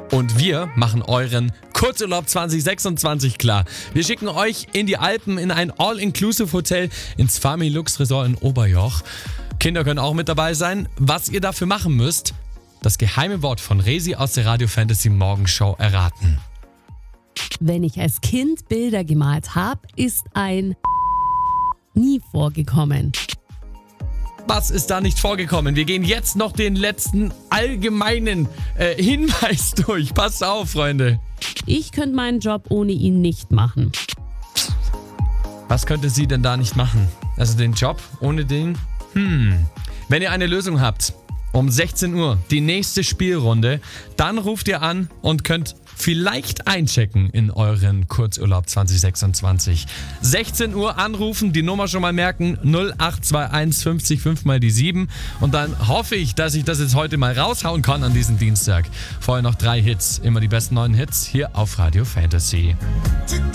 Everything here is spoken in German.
Und wir machen euren Kurzurlaub 2026 klar. Wir schicken euch in die Alpen in ein All-Inclusive-Hotel ins Familux Resort in Oberjoch. Kinder können auch mit dabei sein. Was ihr dafür machen müsst, das geheime Wort von Resi aus der Radio Fantasy Morgenshow erraten. Wenn ich als Kind Bilder gemalt habe, ist ein nie vorgekommen. Was ist da nicht vorgekommen? Wir gehen jetzt noch den letzten allgemeinen Hinweis durch. Passt auf, Freunde. Ich könnte meinen Job ohne ihn nicht machen. Was könnte sie denn da nicht machen? Also den Job ohne den? Wenn ihr eine Lösung habt, um 16 Uhr die nächste Spielrunde, dann ruft ihr an und könnt vielleicht einchecken in euren Kurzurlaub 2026. 16 Uhr anrufen, die Nummer schon mal merken, 0821 50 5 mal die 7. Und dann hoffe ich, dass ich das jetzt heute mal raushauen kann an diesem Dienstag. Vorher noch 3 Hits, immer die besten 9 Hits hier auf Radio Fantasy.